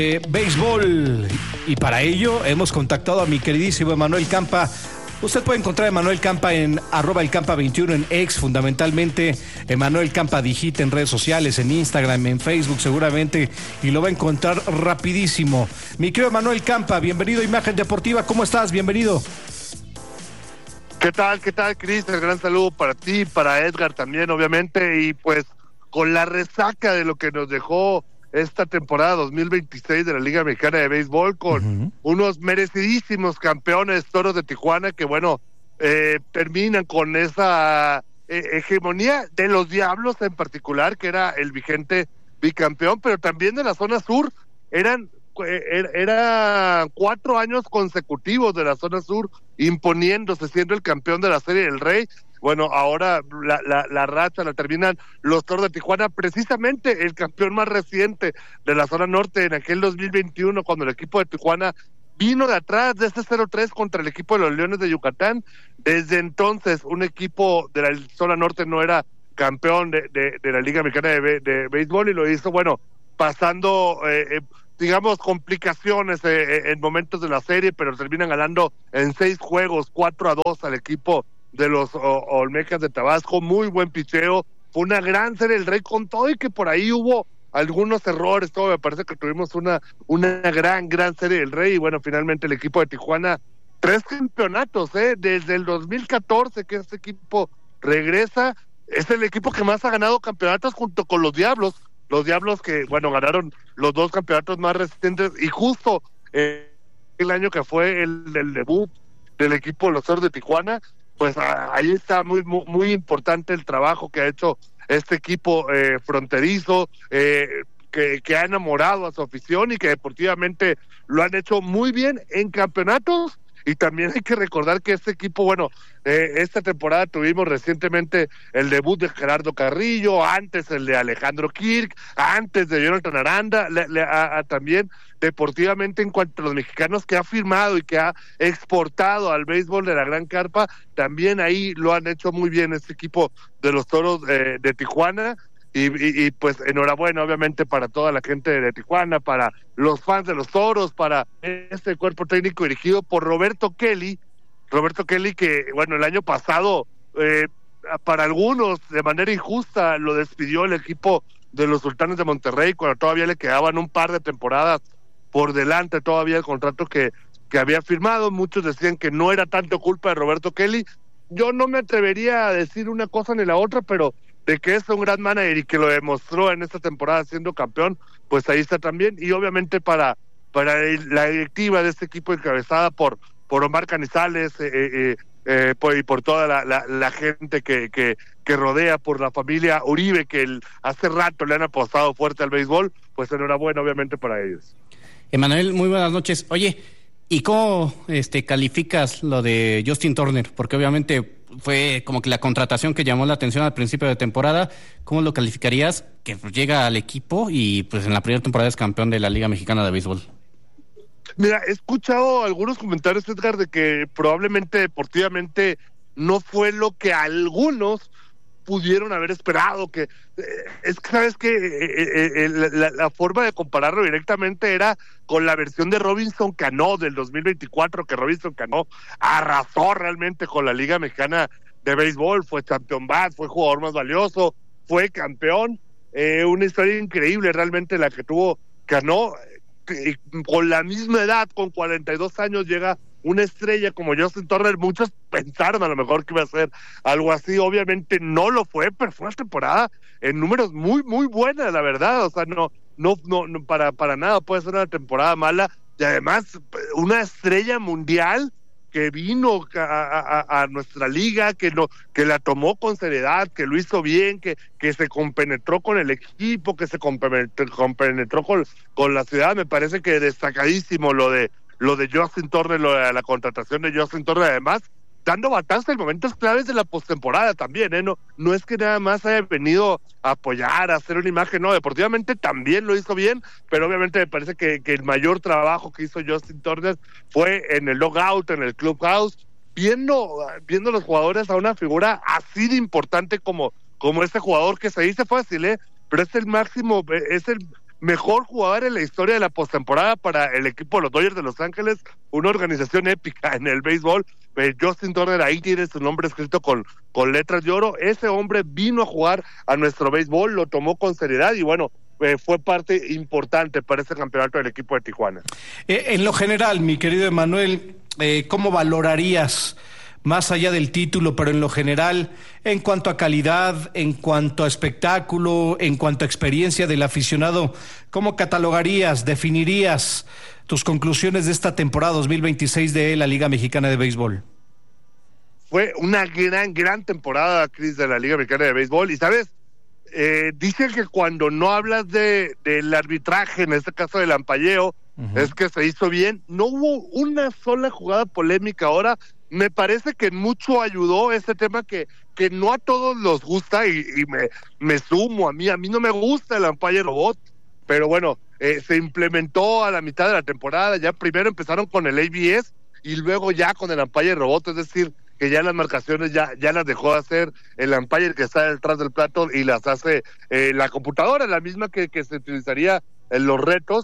Béisbol, y para ello hemos contactado a mi queridísimo Emanuel Campa. Usted puede encontrar a Emanuel Campa en @elcampa21 en X, fundamentalmente Emanuel Campa Digita en redes sociales, en Instagram, en Facebook seguramente, y lo va a encontrar rapidísimo. Mi querido Emanuel Campa, bienvenido a Imagen Deportiva, ¿cómo estás? Bienvenido. ¿Qué tal, Cris? El gran saludo para ti, para Edgar también, obviamente, y pues con la resaca de lo que nos dejó esta temporada 2026 de la Liga Mexicana de Béisbol, con unos merecidísimos campeones, Toros de Tijuana, que terminan con esa hegemonía de los Diablos en particular, que era el vigente bicampeón, pero también de la zona sur. Eran 4 años consecutivos de la zona sur imponiéndose, siendo el campeón de la Serie del Rey. Bueno, ahora la racha la terminan los Toros de Tijuana, precisamente el campeón más reciente de la zona norte en aquel 2021, cuando el equipo de Tijuana vino de atrás de ese 0-3 contra el equipo de los Leones de Yucatán. Desde entonces, un equipo de la zona norte no era campeón de la Liga Mexicana de Béisbol, y lo hizo, pasando digamos, complicaciones en momentos de la serie, pero terminan ganando en 6 juegos, 4-2 al equipo de los Olmecas de Tabasco. Muy buen picheo, fue una gran Serie del Rey, con todo y que por ahí hubo algunos errores, todo me parece que tuvimos una gran Serie del Rey. Y bueno, finalmente el equipo de Tijuana, 3 campeonatos, desde el 2014 que este equipo regresa. Es el equipo que más ha ganado campeonatos junto con los Diablos que, ganaron los 2 campeonatos más recientes, y justo el año que fue el debut del equipo de los Toros de Tijuana. Pues ahí está muy importante el trabajo que ha hecho este equipo fronterizo, que ha enamorado a su afición y que deportivamente lo han hecho muy bien en campeonatos. Y también hay que recordar que este equipo, esta temporada tuvimos recientemente el debut de Gerardo Carrillo, antes el de Alejandro Kirk, antes de Jonathan Aranda, también deportivamente, en cuanto a los mexicanos que ha firmado y que ha exportado al béisbol de la Gran Carpa, también ahí lo han hecho muy bien este equipo de los Toros de Tijuana. Y pues enhorabuena, obviamente, para toda la gente de Tijuana, para los fans de los Toros, para este cuerpo técnico dirigido por Roberto Kelly, que el año pasado, para algunos de manera injusta, lo despidió el equipo de los Sultanes de Monterrey, cuando todavía le quedaban un par de temporadas por delante todavía el contrato que había firmado. Muchos decían que no era tanto culpa de Roberto Kelly. Yo no me atrevería a decir una cosa ni la otra, pero de que es un gran manager y que lo demostró en esta temporada siendo campeón, pues ahí está también. Y obviamente para la directiva de este equipo, encabezada por Omar Canizales, y por toda la gente que rodea, por la familia Uribe, que hace rato le han apostado fuerte al béisbol, pues enhorabuena obviamente para ellos. Emanuel, muy buenas noches. Oye, ¿y cómo calificas lo de Justin Turner? Porque obviamente fue como que la contratación que llamó la atención al principio de temporada. ¿Cómo lo calificarías? Que llega al equipo y pues en la primera temporada es campeón de la Liga Mexicana de Béisbol. Mira, he escuchado algunos comentarios, Edgar, de que probablemente deportivamente no fue lo que algunos pudieron haber esperado, que es que sabes que la forma de compararlo directamente era con la versión de Robinson Cano del 2024, que Robinson Cano arrasó realmente con la Liga Mexicana de Béisbol, fue campeón bat, fue jugador más valioso, fue campeón, una historia increíble realmente la que tuvo Cano. Con la misma edad, con 42 años, llega una estrella como Justin Turner. Muchos pensaron a lo mejor que iba a ser algo así, obviamente no lo fue, pero fue una temporada en números muy buena, la verdad. O sea, no para nada puede ser una temporada mala, y además una estrella mundial que vino a nuestra liga, que la tomó con seriedad, que lo hizo bien, que se compenetró con el equipo, que se compenetró con la ciudad. Me parece que destacadísimo lo de Justin Turner, lo de la contratación de Justin Turner, además dando batazos en momentos claves de la postemporada también, no es que nada más haya venido a apoyar, a hacer una imagen, no, deportivamente también lo hizo bien, pero obviamente me parece que el mayor trabajo que hizo Justin Turner fue en el logout, en el clubhouse, viendo los jugadores a una figura así de importante como este jugador, que se dice fácil, pero es el máximo, es el mejor jugador en la historia de la postemporada para el equipo de los Dodgers de Los Ángeles, una organización épica en el béisbol. Justin Turner ahí tiene su nombre escrito con letras de oro. Ese hombre vino a jugar a nuestro béisbol, lo tomó con seriedad y bueno, fue parte importante para ese campeonato del equipo de Tijuana. En lo general, mi querido Emanuel, ¿cómo valorarías, más allá del título, pero en lo general, en cuanto a calidad, en cuanto a espectáculo, en cuanto a experiencia del aficionado, cómo catalogarías, definirías tus conclusiones de esta temporada 2026 de la Liga Mexicana de Béisbol? Fue una gran temporada, Cris, de la Liga Mexicana de Béisbol, y ¿sabes? Dicen que cuando no hablas del arbitraje, en este caso del ampalleo, es que se hizo bien. No hubo una sola jugada polémica ahora. Me parece que mucho ayudó ese tema que no a todos los gusta y me sumo. A mí no me gusta el umpire robot, pero bueno, se implementó a la mitad de la temporada. Ya primero empezaron con el ABS y luego ya con el umpire robot, es decir, que ya las marcaciones ya las dejó de hacer el umpire que está detrás del plato y las hace la computadora, la misma que se utilizaría en los retos.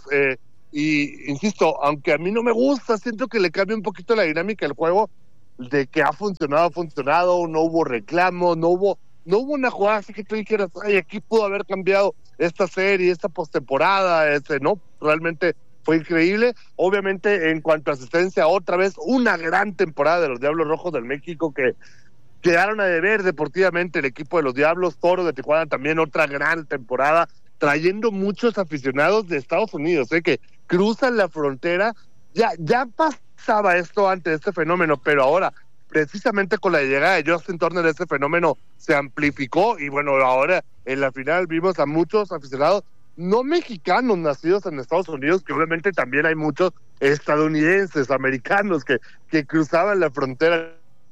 Y insisto, aunque a mí no me gusta, siento que le cambia un poquito la dinámica del juego. De que ha funcionado, no hubo reclamo, no hubo una jugada así que tú dijeras, ay, aquí pudo haber cambiado esta serie, esta postemporada, no, realmente fue increíble. Obviamente, en cuanto a asistencia, otra vez, una gran temporada de los Diablos Rojos del México que quedaron a deber deportivamente el equipo de los Diablos. Toros de Tijuana también otra gran temporada, trayendo muchos aficionados de Estados Unidos, que cruzan la frontera. Ya pasaba esto antes, este fenómeno, pero ahora, precisamente con la llegada de Justin Turner, ese fenómeno se amplificó y bueno, ahora en la final vimos a muchos aficionados no mexicanos nacidos en Estados Unidos, que obviamente también hay muchos estadounidenses, americanos que cruzaban la frontera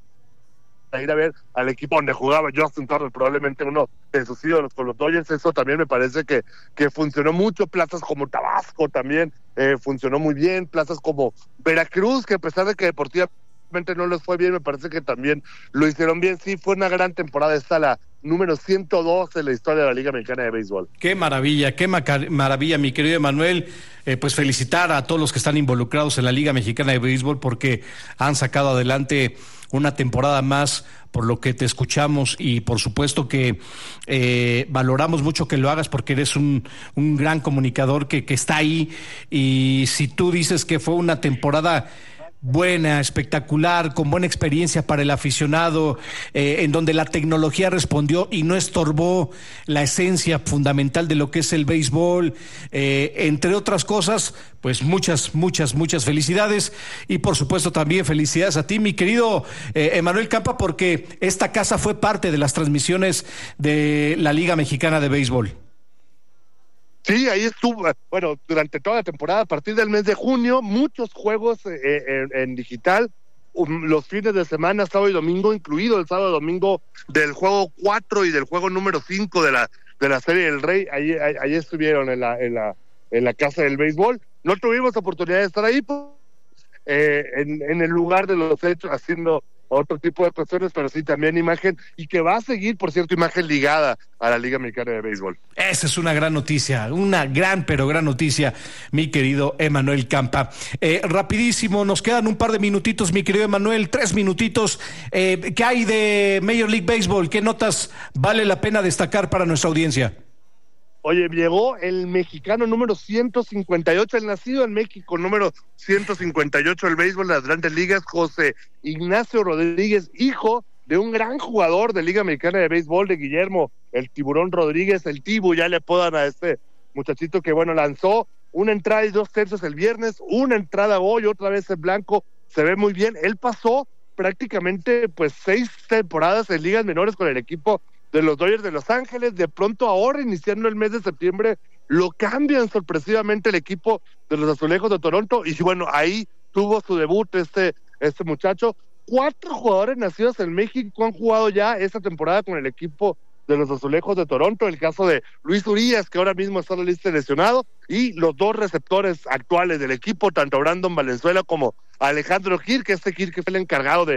a ir a ver al equipo donde jugaba Justin Turner, probablemente uno de sus ídolos con los Dodgers. Eso también me parece que funcionó mucho. Plazas como Tabasco también funcionó muy bien, plazas como Veracruz, que a pesar de que deportivamente no les fue bien, me parece que también lo hicieron bien. Sí, fue una gran temporada, esta la número 102 en la historia de la Liga Mexicana de Béisbol. Qué maravilla, mi querido Emanuel. Pues felicitar a todos los que están involucrados en la Liga Mexicana de Béisbol porque han sacado adelante una temporada más, por lo que te escuchamos y por supuesto que valoramos mucho que lo hagas porque eres un gran comunicador que está ahí, y si tú dices que fue una temporada buena, espectacular, con buena experiencia para el aficionado, en donde la tecnología respondió y no estorbó la esencia fundamental de lo que es el béisbol, entre otras cosas, pues muchas felicidades, y por supuesto también felicidades a ti, mi querido Emanuel Campa, porque esta casa fue parte de las transmisiones de la Liga Mexicana de Béisbol. Sí, ahí estuvo, bueno, durante toda la temporada, a partir del mes de junio, muchos juegos en digital, los fines de semana, sábado y domingo, incluido el sábado y domingo del juego 4 y del juego número 5 de la Serie del Rey. Ahí estuvieron en la casa del béisbol. No tuvimos oportunidad de estar ahí en el lugar de los hechos, haciendo otro tipo de cuestiones, pero sí también imagen, y que va a seguir, por cierto, imagen ligada a la Liga Mexicana de Béisbol. Esa es una gran noticia, una gran noticia, mi querido Emanuel Campa. Rapidísimo, nos quedan un par de minutitos, mi querido Emanuel, 3 minutitos. ¿Qué hay de Major League Baseball? ¿Qué notas vale la pena destacar para nuestra audiencia? Oye, llegó el mexicano número 158, el nacido en México, número 158 del béisbol de las Grandes Ligas, José Ignacio Rodríguez, hijo de un gran jugador de Liga Mexicana de Béisbol, de Guillermo el Tiburón Rodríguez, el Tibu, ya le apodan a este muchachito que, bueno, lanzó una entrada y 2/3 el viernes, una entrada hoy, otra vez en blanco, se ve muy bien. Él pasó prácticamente, pues, 6 temporadas en ligas menores con el equipo de los Dodgers de Los Ángeles. De pronto ahora, iniciando el mes de septiembre, lo cambian sorpresivamente el equipo de los Azulejos de Toronto, y bueno, ahí tuvo su debut este muchacho. 4 jugadores nacidos en México han jugado ya esta temporada con el equipo de los Azulejos de Toronto, el caso de Luis Urías, que ahora mismo está en la lista de lesionado, y los 2 receptores actuales del equipo, tanto Brandon Valenzuela como Alejandro Gil, que Gil que fue el encargado de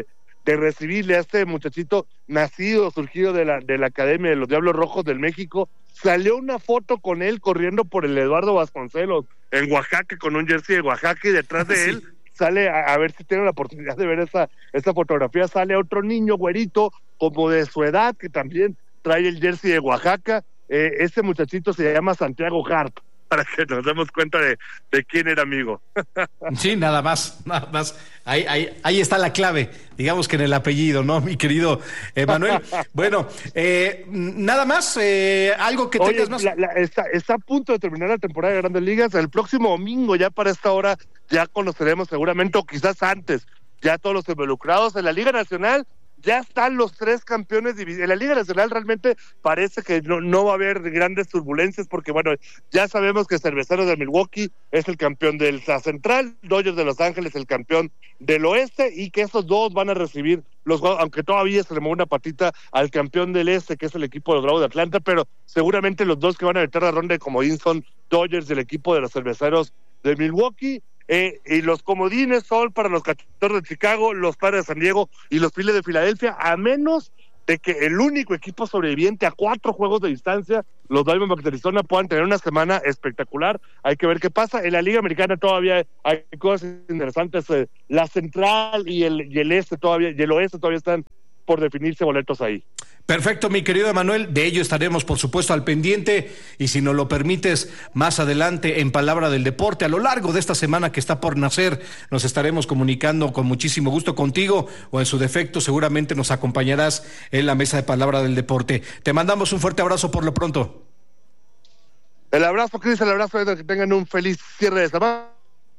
de recibirle a este muchachito nacido, surgido de la Academia de los Diablos Rojos del México. Salió una foto con él corriendo por el Eduardo Vasconcelos en Oaxaca, con un jersey de Oaxaca, y detrás de él sale, a ver si tienen la oportunidad de ver esa fotografía, sale otro niño güerito como de su edad que también trae el jersey de Oaxaca. Ese muchachito se llama Santiago Hart, para que nos demos cuenta de quién era amigo. Sí, nada más. Ahí está la clave, digamos que en el apellido, ¿no, mi querido Manuel? Bueno, nada más, algo que tengas más. Está a punto de terminar la temporada de Grandes Ligas. El próximo domingo, ya para esta hora, ya conoceremos seguramente, o quizás antes, ya todos los involucrados en la Liga Nacional. Ya están los 3 campeones en la Liga Nacional. Realmente parece que no va a haber grandes turbulencias, porque bueno, ya sabemos que Cerveceros de Milwaukee es el campeón de la Central, Dodgers de Los Ángeles el campeón del Oeste, y que esos dos van a recibir los juegos, aunque todavía se le mueve una patita al campeón del Este, que es el equipo de los Bravos de Atlanta, pero seguramente los dos que van a meter la ronda de comodín son Dodgers del equipo de los Cerveceros de Milwaukee. Y los comodines son para los Cachorros de Chicago, los Padres de San Diego y los Phillies de Filadelfia, a menos de que el único equipo sobreviviente a 4 juegos de distancia, los Diamondbacks de Arizona, puedan tener una semana espectacular. Hay que ver qué pasa. En la Liga Americana todavía hay cosas interesantes. La Central y el Este todavía, y el Oeste todavía están por definirse boletos ahí. Perfecto, mi querido Emanuel, de ello estaremos por supuesto al pendiente, y si nos lo permites, más adelante en Palabra del Deporte, a lo largo de esta semana que está por nacer, nos estaremos comunicando con muchísimo gusto contigo, o en su defecto seguramente nos acompañarás en la mesa de Palabra del Deporte. Te mandamos un fuerte abrazo por lo pronto. El abrazo, Cris, el abrazo, Edgar, que tengan un feliz cierre de semana.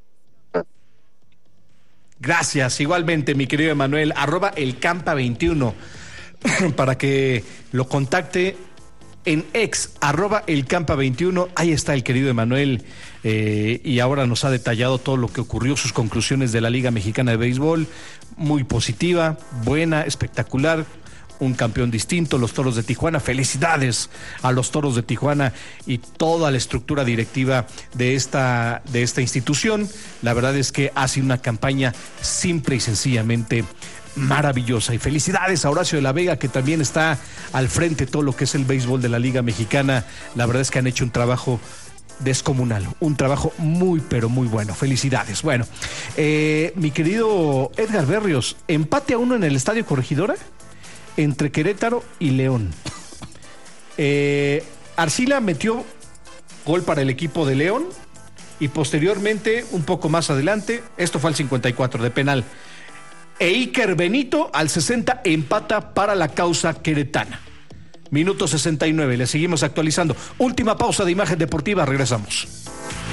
Gracias, igualmente, mi querido Emanuel, @elcampa21, para que lo contacte en ex, @elcampa21, ahí está el querido Emanuel, y ahora nos ha detallado todo lo que ocurrió, sus conclusiones de la Liga Mexicana de Béisbol, muy positiva, buena, espectacular. Un campeón distinto, los Toros de Tijuana. Felicidades a los Toros de Tijuana y toda la estructura directiva de esta institución. La verdad es que ha sido una campaña simple y sencillamente maravillosa. Y felicidades a Horacio de la Vega, que también está al frente de todo lo que es el béisbol de la Liga Mexicana. La verdad es que han hecho un trabajo descomunal, un trabajo muy pero muy bueno. Felicidades. Bueno, mi querido Edgar Berrios, empate a 1 en el Estadio Corregidora entre Querétaro y León. Arcila metió gol para el equipo de León, y posteriormente, un poco más adelante, esto fue al 54 de penal, Iker Benito al 60 empata para la causa queretana. Minuto 69, le seguimos actualizando. Última pausa de Imagen Deportiva, regresamos.